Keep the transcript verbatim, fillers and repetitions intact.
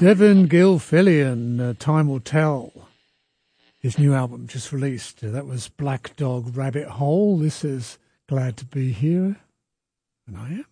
Devin Gilfillian, uh, Time Will Tell. His new album just released. Uh, that was Black Dog Rabbit Hole. This is Glad to Be Here. And I am.